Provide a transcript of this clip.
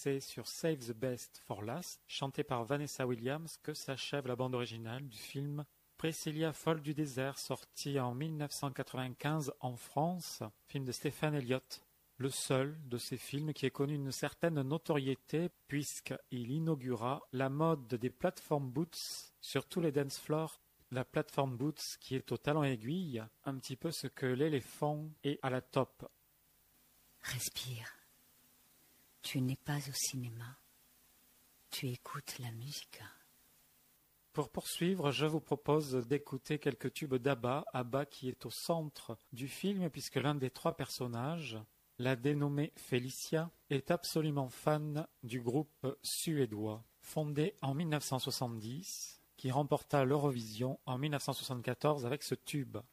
c'est sur Save the Best for Last, chanté par Vanessa Williams, que s'achève la bande originale du film Priscilla folle du désert, sorti en 1995 en France, film de Stéphane Elliott. Le seul de ces films qui ait connu une certaine notoriété puisqu'il inaugura la mode des platform boots sur tous les dance floors. La platform boots qui est au talon aiguille, un petit peu ce que l'éléphant est à la top. Respire. Tu n'es pas au cinéma. Tu écoutes la musique. Pour poursuivre, je vous propose d'écouter quelques tubes d'ABBA, ABBA qui est au centre du film puisque l'un des trois personnages, la dénommée Felicia, est absolument fan du groupe suédois, fondé en 1970, qui remporta l'Eurovision en 1974 avec ce tube.